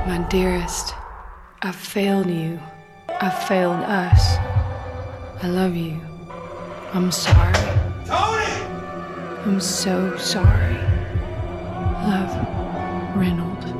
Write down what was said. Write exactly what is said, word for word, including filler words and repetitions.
My dearest, I've failed you. I've failed us. I love you. I'm sorry. Tony! I'm so sorry. Love, Reynolds.